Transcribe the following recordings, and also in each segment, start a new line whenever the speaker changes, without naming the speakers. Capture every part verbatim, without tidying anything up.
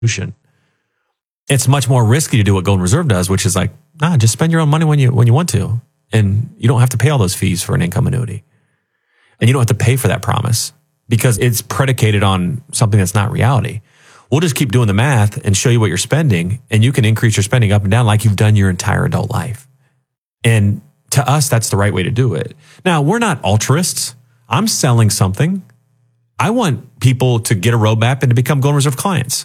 solution. It's much more risky to do what Golden Reserve does, which is like, nah, just spend your own money when you when you want to. And you don't have to pay all those fees for an income annuity. And you don't have to pay for that promise because it's predicated on something that's not reality. We'll just keep doing the math and show you what you're spending, and you can increase your spending up and down like you've done your entire adult life. And to us, that's the right way to do it. Now, we're not altruists. I'm selling something. I want people to get a roadmap and to become Golden Reserve clients.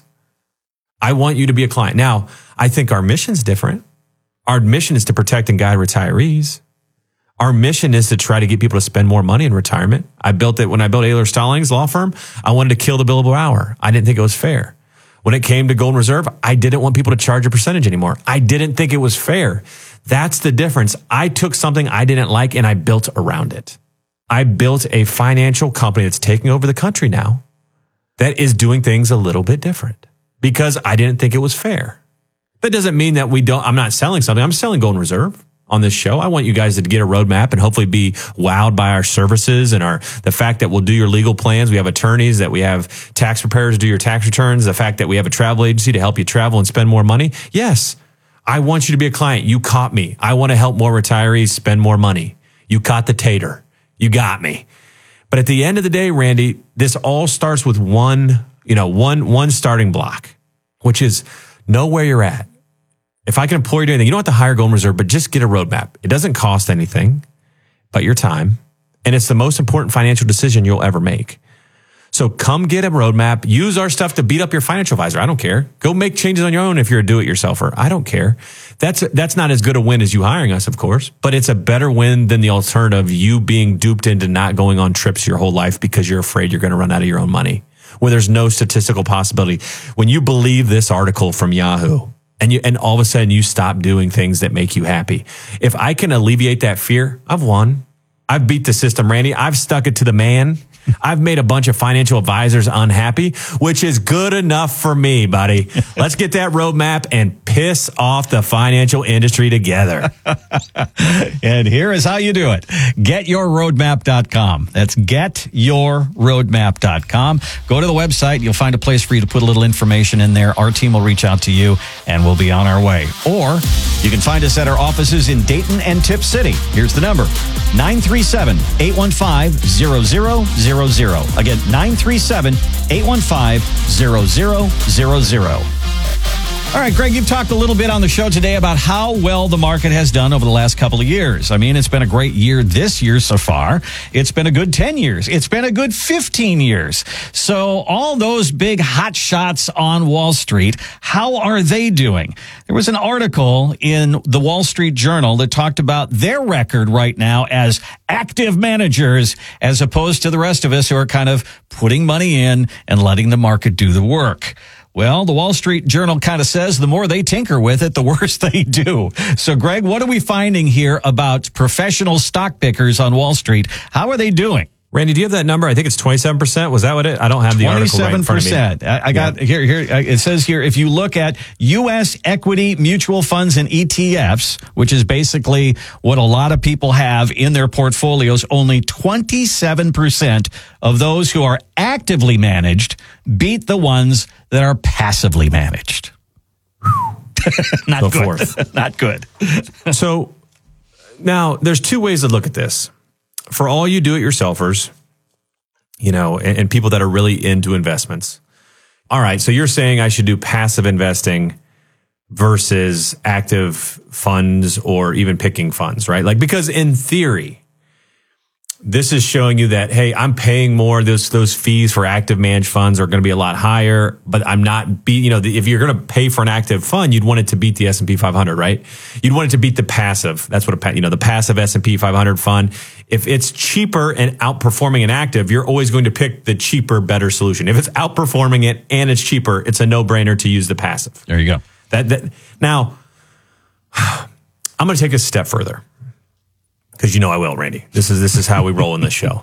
I want you to be a client. Now, I think our mission's different. Our mission is to protect and guide retirees. Our mission is to try to get people to spend more money in retirement. I built it when I built Ayler Stallings law firm. I wanted to kill the billable hour. I didn't think it was fair. When it came to Golden Reserve, I didn't want people to charge a percentage anymore. I didn't think it was fair. That's the difference. I took something I didn't like and I built around it. I built a financial company that's taking over the country now that is doing things a little bit different because I didn't think it was fair. That doesn't mean that we don't, I'm not selling something. I'm selling Golden Reserve on this show. I want you guys to get a roadmap and hopefully be wowed by our services and our the fact that we'll do your legal plans. We have attorneys, that we have tax preparers to do your tax returns, the fact that we have a travel agency to help you travel and spend more money. Yes, I want you to be a client. You caught me. I want to help more retirees spend more money. You caught the tater. You got me. But at the end of the day, Randy, this all starts with one, you know, one one starting block, which is know where you're at. If I can employ you to anything, you don't have to hire Golden Reserve, but just get a roadmap. It doesn't cost anything but your time. And it's the most important financial decision you'll ever make. So come get a roadmap. Use our stuff to beat up your financial advisor. I don't care. Go make changes on your own if you're a do-it-yourselfer. I don't care. That's that's not as good a win as you hiring us, of course, but it's a better win than the alternative, you being duped into not going on trips your whole life because you're afraid you're going to run out of your own money, where there's no statistical possibility. When you believe this article from Yahoo, And you, and all of a sudden you stop doing things that make you happy. If I can alleviate that fear, I've won. I've beat the system, Randy. I've stuck it to the man. I've made a bunch of financial advisors unhappy, which is good enough for me, buddy. Let's get that roadmap and piss off the financial industry together.
And here is how you do it. get your roadmap dot com. That's get your roadmap dot com. Go to the website. You'll find a place for you to put a little information in there. Our team will reach out to you and we'll be on our way. Or you can find us at our offices in Dayton and Tip City. Here's the number. nine three seven, eight one five, zero zero zero zero. Again, nine three seven, eight one five, zero zero zero zero. All right, Greg, you've talked a little bit on the show today about how well the market has done over the last couple of years. I mean, it's been a great year this year so far. It's been a good ten years. It's been a good fifteen years. So all those big hot shots on Wall Street, how are they doing? There was an article in the Wall Street Journal that talked about their record right now as active managers, as opposed to the rest of us who are kind of putting money in and letting the market do the work. Well, the Wall Street Journal kind of says the more they tinker with it, the worse they do. So, Greg, what are we finding here about professional stock pickers on Wall Street? How are they doing?
Randy, do you have that number? I think it's twenty-seven percent. Was that what it? I don't have the article right in front of me.
twenty-seven percent. I got yeah. here, here, it says here, if you look at U S equity mutual funds and E T Fs, which is basically what a lot of people have in their portfolios, only twenty-seven percent of those who are actively managed beat the ones that are passively managed. Not
Go
good.
Forth.
Not good.
So now there's two ways to look at this. For all you do-it-yourselfers, you know, and, and people that are really into investments. All right, so you're saying I should do passive investing versus active funds or even picking funds, right? Like, because in theory, this is showing you that, hey, I'm paying more. Those those fees for active managed funds are going to be a lot higher, but I'm not be you know if you're going to pay for an active fund, you'd want it to beat the S and P five hundred, right? You'd want it to beat the passive. That's what a you know the passive S and P five hundred fund. If it's cheaper and outperforming an active, you're always going to pick the cheaper, better solution. If it's outperforming it and it's cheaper, it's a no-brainer to use the passive.
There you go.
That, that now, I'm going to take a step further. Because you know I will, Randy. This is this is how we roll in this show.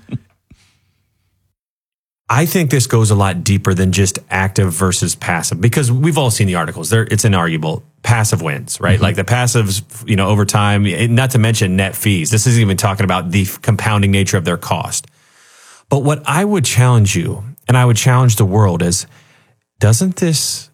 I think this goes a lot deeper than just active versus passive, because we've all seen the articles. There, it's inarguable. Passive wins, right? Mm-hmm. Like the passives, you know, over time, not to mention net fees. This isn't even talking about the compounding nature of their cost. But what I would challenge you, and I would challenge the world, is doesn't this